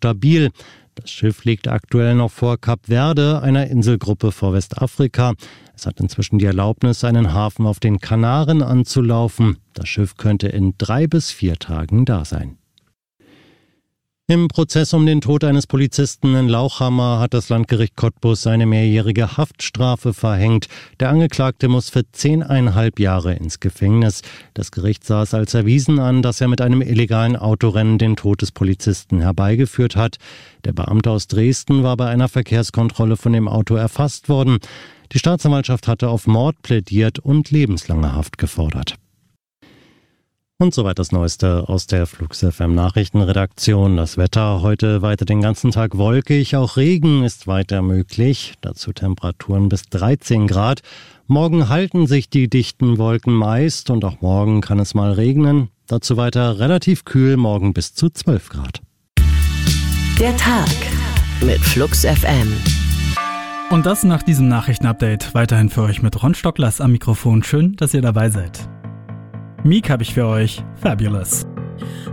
stabil. Das Schiff liegt aktuell noch vor Kap Verde, einer Inselgruppe vor Westafrika. Es hat inzwischen die Erlaubnis, einen Hafen auf den Kanaren anzulaufen. Das Schiff könnte in 3 bis 4 Tagen da sein. Im Prozess um den Tod eines Polizisten in Lauchhammer hat das Landgericht Cottbus eine mehrjährige Haftstrafe verhängt. Der Angeklagte muss für 10,5 Jahre ins Gefängnis. Das Gericht sah es als erwiesen an, dass er mit einem illegalen Autorennen den Tod des Polizisten herbeigeführt hat. Der Beamte aus Dresden war bei einer Verkehrskontrolle von dem Auto erfasst worden. Die Staatsanwaltschaft hatte auf Mord plädiert und lebenslange Haft gefordert. Und soweit das Neueste aus der Flux FM Nachrichtenredaktion. Das Wetter heute weiter den ganzen Tag wolkig, auch Regen ist weiter möglich. Dazu Temperaturen bis 13 Grad. Morgen halten sich die dichten Wolken meist und auch morgen kann es mal regnen. Dazu weiter relativ kühl, morgen bis zu 12 Grad. Der Tag mit Flux FM. Und das nach diesem Nachrichtenupdate. Weiterhin für euch mit Ron Stocklers am Mikrofon. Schön, dass ihr dabei seid. Meek habe ich für euch. Fabulous.